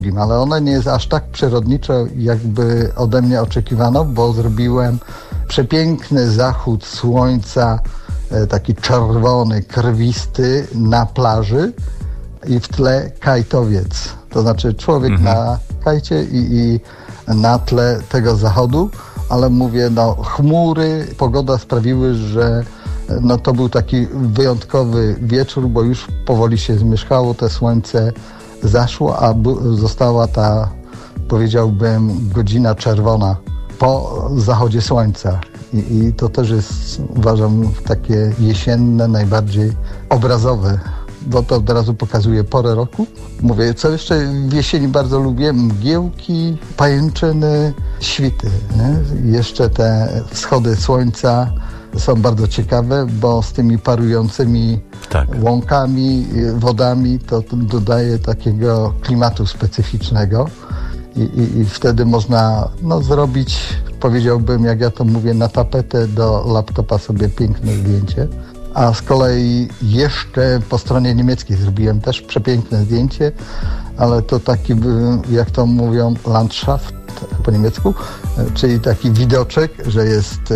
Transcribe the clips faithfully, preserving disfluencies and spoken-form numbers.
ale ono nie jest aż tak przyrodnicze, jakby ode mnie oczekiwano, bo zrobiłem przepiękny zachód słońca, taki czerwony, krwisty na plaży i w tle kajtowiec. To znaczy człowiek mhm. na kajcie i, i na tle tego zachodu, ale mówię, no chmury, pogoda sprawiły, że no, to był taki wyjątkowy wieczór, bo już powoli się zmierzchało, te słońce zaszło, a bu- została ta, powiedziałbym, godzina czerwona po zachodzie słońca. I, I to też jest, uważam, takie jesienne, najbardziej obrazowe, bo to od razu pokazuje porę roku. Mówię, co jeszcze w jesieni bardzo lubię? Mgiełki, pajęczyny, świty. Nie? Jeszcze te wschody słońca są bardzo ciekawe, bo z tymi parującymi tak. łąkami, wodami to dodaje takiego klimatu specyficznego i, i, i wtedy można no, zrobić, powiedziałbym, jak ja to mówię, na tapetę do laptopa sobie piękne zdjęcie. A z kolei jeszcze po stronie niemieckiej zrobiłem też przepiękne zdjęcie, ale to taki, jak to mówią, Landschaft po niemiecku, czyli taki widoczek, że jest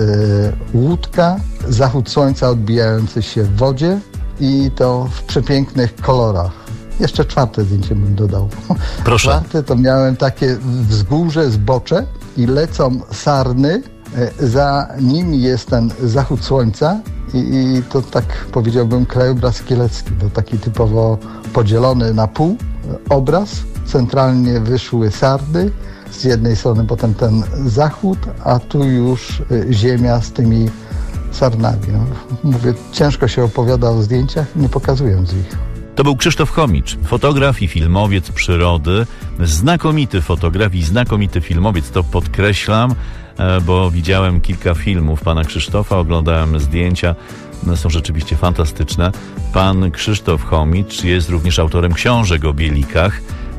łódka, zachód słońca odbijający się w wodzie i to w przepięknych kolorach. Jeszcze czwarte zdjęcie bym dodał. Proszę. Czwarte to miałem takie wzgórze, zbocze i lecą sarny, za nimi jest ten zachód słońca i, i to tak powiedziałbym krajobraz kielecki, to taki typowo podzielony na pół obraz, centralnie wyszły sarny, z jednej strony potem ten zachód, a tu już ziemia z tymi sarnami. No, mówię, ciężko się opowiada o zdjęciach, nie pokazując ich. To był Krzysztof Chomicz, fotograf i filmowiec przyrody, znakomity fotograf i znakomity filmowiec, to podkreślam, bo widziałem kilka filmów pana Krzysztofa, oglądałem zdjęcia, one są rzeczywiście fantastyczne. Pan Krzysztof Chomicz jest również autorem książek o bielikach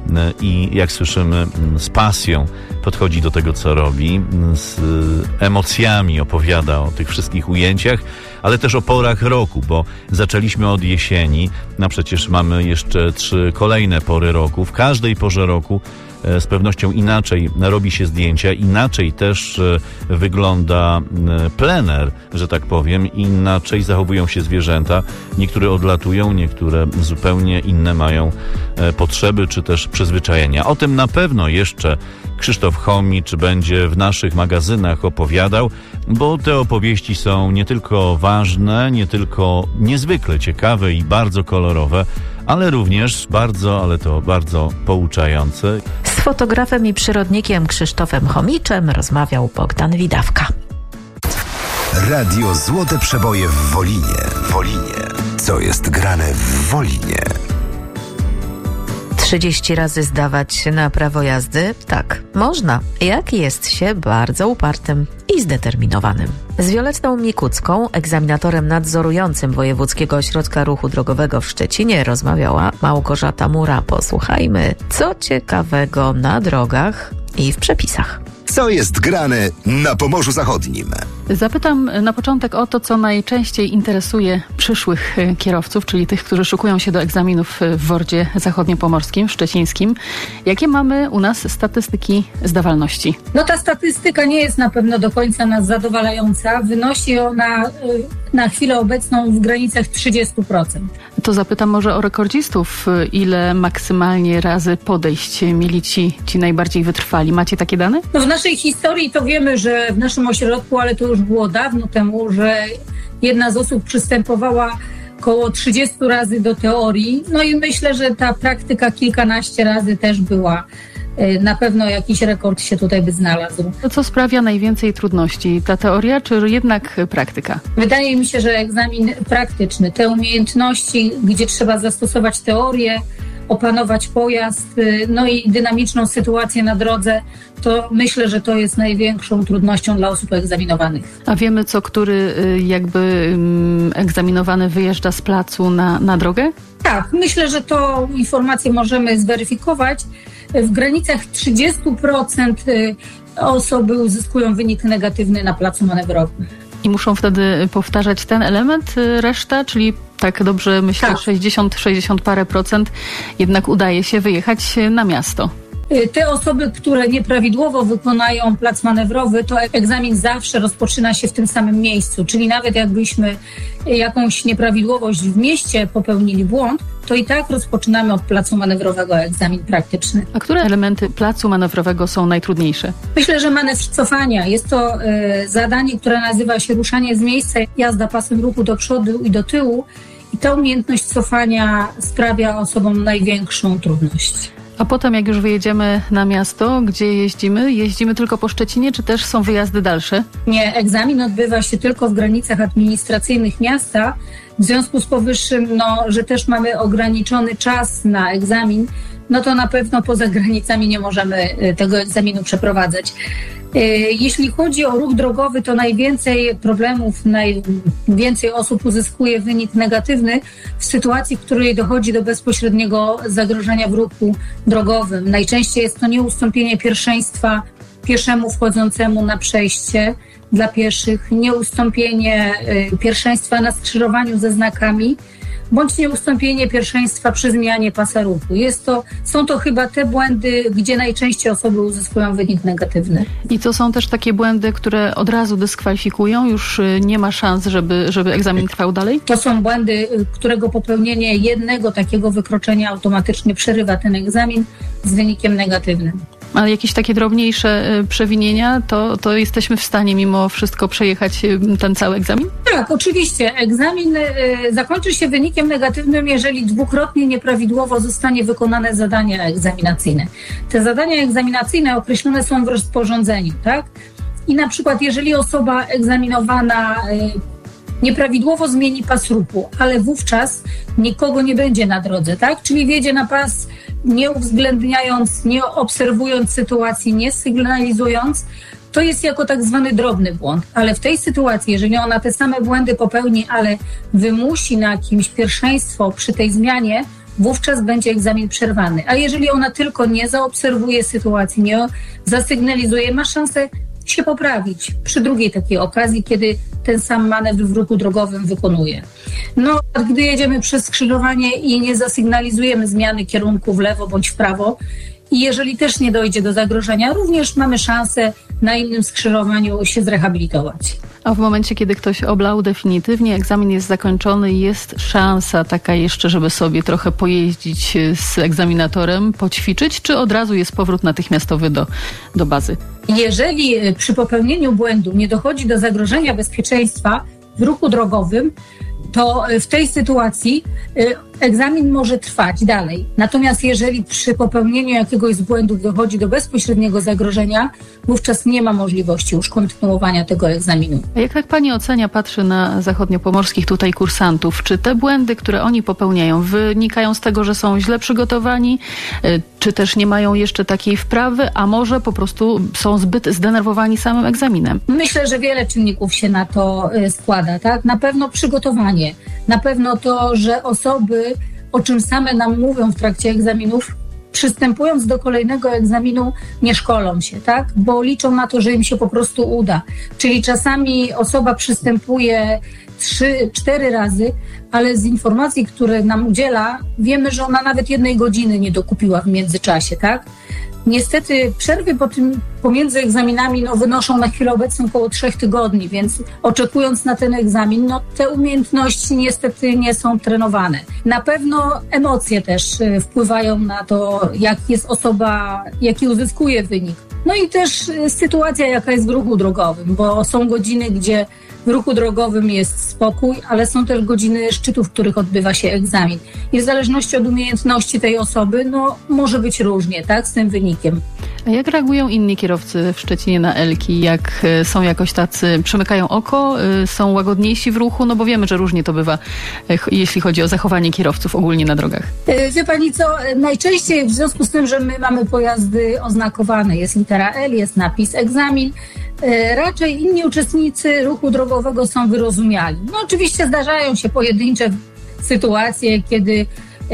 i jak słyszymy, z pasją podchodzi do tego, co robi, z emocjami opowiada o tych wszystkich ujęciach, ale też o porach roku, bo zaczęliśmy od jesieni, no przecież mamy jeszcze trzy kolejne pory roku. W każdej porze roku z pewnością inaczej robi się zdjęcia, inaczej też wygląda plener, że tak powiem, inaczej zachowują się zwierzęta. Niektóre odlatują, niektóre zupełnie inne mają potrzeby czy też przyzwyczajenia. O tym na pewno jeszcze Krzysztof Chomicz będzie w naszych magazynach opowiadał, bo te opowieści są nie tylko ważne, nie tylko niezwykle ciekawe i bardzo kolorowe, ale również bardzo, ale to bardzo pouczające. Z fotografem i przyrodnikiem Krzysztofem Chomiczem rozmawiał Bogdan Widawka. Radio Złote Przeboje w Wolinie. Wolinie. Co jest grane w Wolinie? trzydzieści razy zdawać się na prawo jazdy? Tak, można, jak jest się bardzo upartym i zdeterminowanym. Z Violettą Mikucką, egzaminatorem nadzorującym Wojewódzkiego Ośrodka Ruchu Drogowego w Szczecinie, rozmawiała Małgorzata Mura. Posłuchajmy, co ciekawego na drogach i w przepisach. Co jest grane na Pomorzu Zachodnim? Zapytam na początek o to, co najczęściej interesuje przyszłych kierowców, czyli tych, którzy szykują się do egzaminów w Wordzie Zachodniopomorskim, szczecińskim. Jakie mamy u nas statystyki zdawalności? No ta statystyka nie jest na pewno do końca nas zadowalająca. Wynosi ona na chwilę obecną w granicach trzydzieści procent. To zapytam może o rekordzistów. Ile maksymalnie razy podejść mieli ci, ci najbardziej wytrwali? Macie takie dane? No w naszej historii to wiemy, że w naszym ośrodku, ale to już było dawno temu, że jedna z osób przystępowała około trzydzieści razy do teorii. No i myślę, że ta praktyka kilkanaście razy też była. Na pewno jakiś rekord się tutaj by znalazł. To co sprawia najwięcej trudności? Ta teoria, czy jednak praktyka? Wydaje mi się, że egzamin praktyczny, te umiejętności, gdzie trzeba zastosować teorię, opanować pojazd, no i dynamiczną sytuację na drodze, to myślę, że to jest największą trudnością dla osób egzaminowanych. A wiemy, co który jakby egzaminowany wyjeżdża z placu na, na drogę? Tak, myślę, że to informację możemy zweryfikować. W granicach trzydzieści procent osoby uzyskują wynik negatywny na placu manewrowym. I muszą wtedy powtarzać ten element, reszta, czyli tak dobrze myślę, tak. sześćdziesiąt, sześćdziesiąt parę procent jednak udaje się wyjechać na miasto. Te osoby, które nieprawidłowo wykonają plac manewrowy, to egzamin zawsze rozpoczyna się w tym samym miejscu, czyli nawet jakbyśmy jakąś nieprawidłowość w mieście popełnili błąd, to i tak rozpoczynamy od placu manewrowego egzamin praktyczny. A które elementy placu manewrowego są najtrudniejsze? Myślę, że manewr cofania. Jest to y, zadanie, które nazywa się ruszanie z miejsca, jazda pasem ruchu do przodu i do tyłu. I ta umiejętność cofania sprawia osobom największą trudność. A potem, jak już wyjedziemy na miasto, gdzie jeździmy? Jeździmy tylko po Szczecinie, czy też są wyjazdy dalsze? Nie, egzamin odbywa się tylko w granicach administracyjnych miasta. W związku z powyższym, no, że też mamy ograniczony czas na egzamin, no to na pewno poza granicami nie możemy tego egzaminu przeprowadzać. Jeśli chodzi o ruch drogowy, to najwięcej problemów, najwięcej osób uzyskuje wynik negatywny w sytuacji, w której dochodzi do bezpośredniego zagrożenia w ruchu drogowym. Najczęściej jest to nieustąpienie pierwszeństwa pieszemu wchodzącemu na przejście dla pieszych, nieustąpienie pierwszeństwa na skrzyżowaniu ze znakami, bądź nieustąpienie pierwszeństwa przy zmianie pasa ruchu. Jest to, są to chyba te błędy, gdzie najczęściej osoby uzyskują wynik negatywny. I to są też takie błędy, które od razu dyskwalifikują? Już nie ma szans, żeby, żeby egzamin trwał dalej? To są błędy, którego popełnienie jednego takiego wykroczenia automatycznie przerywa ten egzamin z wynikiem negatywnym. Ale jakieś takie drobniejsze przewinienia, to, to jesteśmy w stanie mimo wszystko przejechać ten cały egzamin? Tak, oczywiście. Egzamin y, zakończy się wynikiem negatywnym, jeżeli dwukrotnie nieprawidłowo zostanie wykonane zadania egzaminacyjne. Te zadania egzaminacyjne określone są w rozporządzeniu, tak? I na przykład jeżeli osoba egzaminowana y, nieprawidłowo zmieni pas ruchu, ale wówczas nikogo nie będzie na drodze, tak? Czyli wjedzie na pas nie uwzględniając, nie obserwując sytuacji, nie sygnalizując, to jest jako tak zwany drobny błąd. Ale w tej sytuacji, jeżeli ona te same błędy popełni, ale wymusi na kimś pierwszeństwo przy tej zmianie, wówczas będzie egzamin przerwany. A jeżeli ona tylko nie zaobserwuje sytuacji, nie zasygnalizuje, ma szansę się poprawić przy drugiej takiej okazji, kiedy ten sam manewr w ruchu drogowym wykonuje. No, gdy jedziemy przez skrzyżowanie i nie zasygnalizujemy zmiany kierunku w lewo bądź w prawo i jeżeli też nie dojdzie do zagrożenia, również mamy szansę na innym skrzyżowaniu się zrehabilitować. A w momencie, kiedy ktoś oblał definitywnie, egzamin jest zakończony, jest szansa taka jeszcze, żeby sobie trochę pojeździć z egzaminatorem, poćwiczyć, czy od razu jest powrót natychmiastowy do, do bazy? Jeżeli przy popełnieniu błędu nie dochodzi do zagrożenia bezpieczeństwa w ruchu drogowym, to w tej sytuacji egzamin może trwać dalej. Natomiast jeżeli przy popełnieniu jakiegoś z błędów dochodzi do bezpośredniego zagrożenia, wówczas nie ma możliwości już kontynuowania tego egzaminu. A jak tak pani ocenia, patrzy na zachodniopomorskich tutaj kursantów, czy te błędy, które oni popełniają, wynikają z tego, że są źle przygotowani, czy też nie mają jeszcze takiej wprawy, a może po prostu są zbyt zdenerwowani samym egzaminem? Myślę, że wiele czynników się na to składa, tak? Na pewno przygotowanie, na pewno to, że osoby, o czym same nam mówią w trakcie egzaminów, przystępując do kolejnego egzaminu, nie szkolą się, tak? Bo liczą na to, że im się po prostu uda. Czyli czasami osoba przystępuje trzy, cztery razy, ale z informacji, które nam udziela, wiemy, że ona nawet jednej godziny nie dokupiła w międzyczasie, tak? Niestety przerwy po tym, pomiędzy egzaminami no, wynoszą na chwilę obecną około trzech tygodni, więc oczekując na ten egzamin, no, te umiejętności niestety nie są trenowane. Na pewno emocje też y, wpływają na to, jak jest osoba, jaki uzyskuje wynik. No i też y, sytuacja, jaka jest w ruchu drogowym, bo są godziny, gdzie w ruchu drogowym jest spokój, ale są też godziny szczytów, w których odbywa się egzamin. I w zależności od umiejętności tej osoby, no może być różnie, tak, z tym wynikiem. A jak reagują inni kierowcy w Szczecinie na Elki? Jak są jakoś tacy, przymykają oko, są łagodniejsi w ruchu? No bo wiemy, że różnie to bywa, jeśli chodzi o zachowanie kierowców ogólnie na drogach. Wie pani co, najczęściej w związku z tym, że my mamy pojazdy oznakowane, jest litera L, jest napis egzamin, raczej inni uczestnicy ruchu drogowego są wyrozumiali. No oczywiście zdarzają się pojedyncze sytuacje, kiedy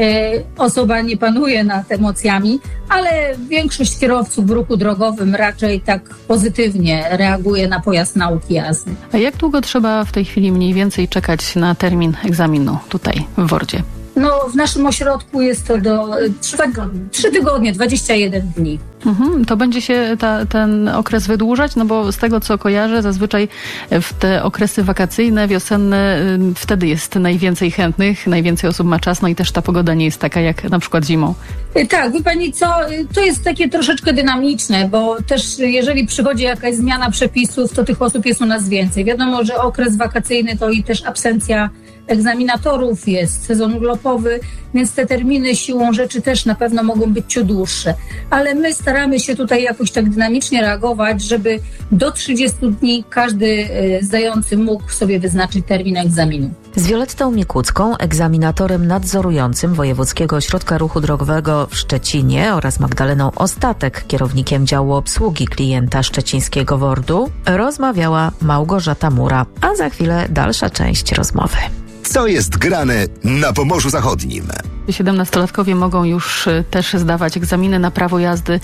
osoba nie panuje nad emocjami, ale większość kierowców w ruchu drogowym raczej tak pozytywnie reaguje na pojazd nauki jazdy. A jak długo trzeba w tej chwili mniej więcej czekać na termin egzaminu tutaj w Wordzie? No, w naszym ośrodku jest to do trzy tygodnie, trzy tygodnie, dwadzieścia jeden dni. Mhm, to będzie się ta, ten okres wydłużać, no bo z tego co kojarzę, zazwyczaj w te okresy wakacyjne, wiosenne, wtedy jest najwięcej chętnych, najwięcej osób ma czas, no i też ta pogoda nie jest taka jak na przykład zimą. Tak, wie pani co, to jest takie troszeczkę dynamiczne, bo też jeżeli przychodzi jakaś zmiana przepisów, to tych osób jest u nas więcej. Wiadomo, że okres wakacyjny to i też absencja egzaminatorów, jest sezon urlopowy, więc te terminy siłą rzeczy też na pewno mogą być ciut dłuższe. Ale my staramy się tutaj jakoś tak dynamicznie reagować, żeby do trzydziestu dni każdy zdający mógł sobie wyznaczyć termin egzaminu. Z Violettą Mikucką, egzaminatorem nadzorującym Wojewódzkiego Ośrodka Ruchu Drogowego w Szczecinie oraz Magdaleną Ostatek, kierownikiem działu obsługi klienta szczecińskiego WORD-u, rozmawiała Małgorzata Mura, a za chwilę dalsza część rozmowy. Co jest grane na Pomorzu Zachodnim? siedemnastolatkowie mogą już też zdawać egzaminy na prawo jazdy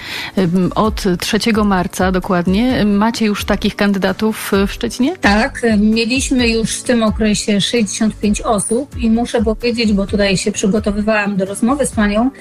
od trzeciego marca dokładnie. Macie już takich kandydatów w Szczecinie? Tak, mieliśmy już w tym okresie sześćdziesiąt pięć osób i muszę powiedzieć, bo tutaj się przygotowywałam do rozmowy z panią,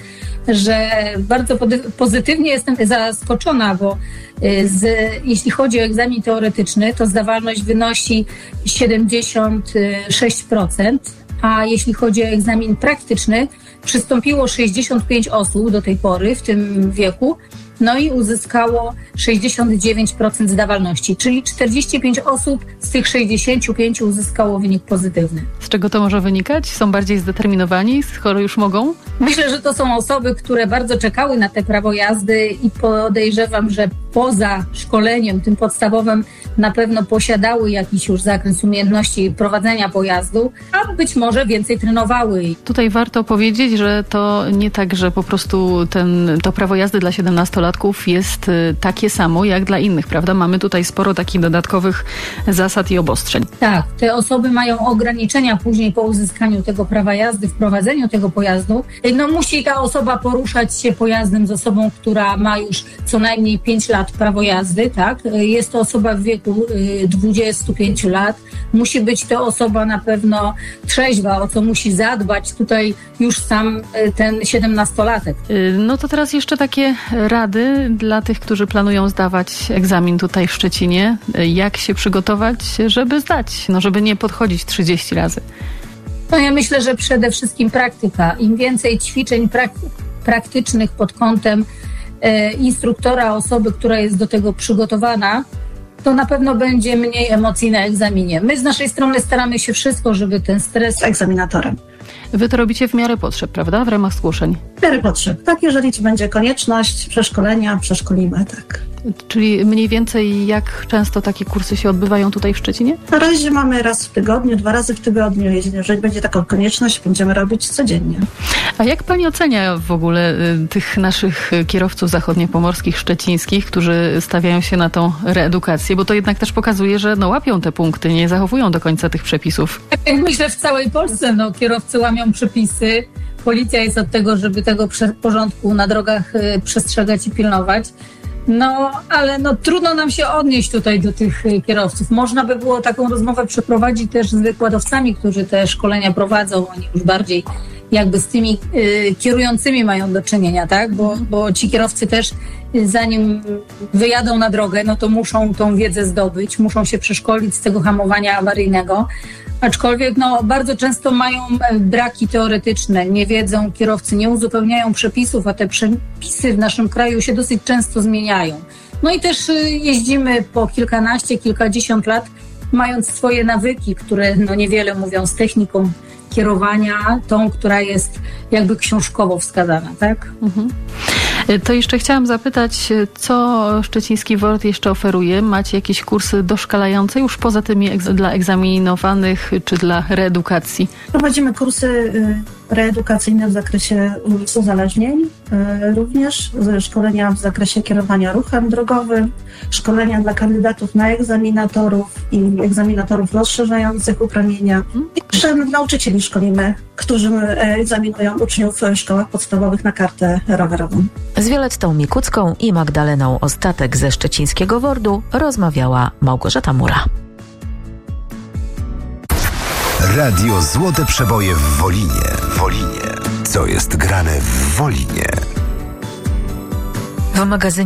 że bardzo pozytywnie jestem zaskoczona, bo z, jeśli chodzi o egzamin teoretyczny, to zdawalność wynosi siedemdziesiąt sześć procent, a jeśli chodzi o egzamin praktyczny, przystąpiło sześćdziesiąt pięć osób do tej pory w tym wieku, no i uzyskało sześćdziesiąt dziewięć procent zdawalności, czyli czterdzieści pięć osób z tych sześćdziesięciu pięciu uzyskało wynik pozytywny. Z czego to może wynikać? Są bardziej zdeterminowani, skoro już mogą? Myślę, że to są osoby, które bardzo czekały na te prawo jazdy i podejrzewam, że poza szkoleniem tym podstawowym na pewno posiadały jakiś już zakres umiejętności prowadzenia pojazdu, a być może więcej trenowały. Tutaj warto powiedzieć, że to nie tak, że po prostu ten, to prawo jazdy dla siedemnastolatków jest takie samo jak dla innych, prawda? Mamy tutaj sporo takich dodatkowych zasad i obostrzeń. Tak, te osoby mają ograniczenia później po uzyskaniu tego prawa jazdy, w prowadzeniu tego pojazdu. No musi ta osoba poruszać się pojazdem z osobą, która ma już co najmniej pięć lat prawo jazdy, tak? Jest to osoba w wieku dwudziestu pięciu lat. Musi być to osoba na pewno trzeźwa, o co musi zadbać tutaj już sam ten siedemnastolatek. No to teraz jeszcze takie rady dla tych, którzy planują zdawać egzamin tutaj w Szczecinie. Jak się przygotować, żeby zdać? No żeby nie podchodzić trzydzieści razy. No ja myślę, że przede wszystkim praktyka. Im więcej ćwiczeń prak- praktycznych pod kątem e, instruktora, osoby, która jest do tego przygotowana, to na pewno będzie mniej emocji na egzaminie. My z naszej strony staramy się wszystko, żeby ten stres z egzaminatorem. Wy to robicie w miarę potrzeb, prawda? W ramach zgłoszeń. W miarę potrzeb. Tak, jeżeli to będzie konieczność przeszkolenia, przeszkolimy, tak. Czyli mniej więcej jak często takie kursy się odbywają tutaj w Szczecinie? Na razie mamy raz w tygodniu, dwa razy w tygodniu. Jeżeli będzie taką konieczność, będziemy robić codziennie. A jak pani ocenia w ogóle y, tych naszych kierowców zachodniopomorskich, szczecińskich, którzy stawiają się na tą reedukację? Bo to jednak też pokazuje, że no, łapią te punkty, nie zachowują do końca tych przepisów. Jak myślę w całej Polsce, no, kierowcy łamią przepisy. Policja jest od tego, żeby tego porządku na drogach y, przestrzegać i pilnować. No, ale no trudno nam się odnieść tutaj do tych kierowców. Można by było taką rozmowę przeprowadzić też z wykładowcami, którzy te szkolenia prowadzą. Oni już bardziej jakby z tymi y, kierującymi mają do czynienia, tak? Bo, bo ci kierowcy też y, zanim wyjadą na drogę, no to muszą tą wiedzę zdobyć, muszą się przeszkolić z tego hamowania awaryjnego. Aczkolwiek no, bardzo często mają braki teoretyczne, nie wiedzą kierowcy, nie uzupełniają przepisów, a te przepisy w naszym kraju się dosyć często zmieniają. No i też jeździmy po kilkanaście, kilkadziesiąt lat, mając swoje nawyki, które no, niewiele mówią z techniką kierowania, tą, która jest jakby książkowo wskazana, tak? Mhm. To jeszcze chciałam zapytać, co szczeciński WORD jeszcze oferuje? Macie jakieś kursy doszkalające już poza tymi egz- dla egzaminowanych czy dla reedukacji? Prowadzimy kursy reedukacyjne w zakresie uzależnień, również szkolenia w zakresie kierowania ruchem drogowym, szkolenia dla kandydatów na egzaminatorów i egzaminatorów rozszerzających uprawnienia. I jeszcze nauczycieli szkolimy, którzy egzaminują uczniów w szkołach podstawowych na kartę rowerową. Z Violettą Mikucką i Magdaleną Ostatek ze szczecińskiego WORD-u rozmawiała Małgorzata Mura. Radio Złote Przeboje w Wolinie. Wolinie. Co jest grane w Wolinie? W magazynie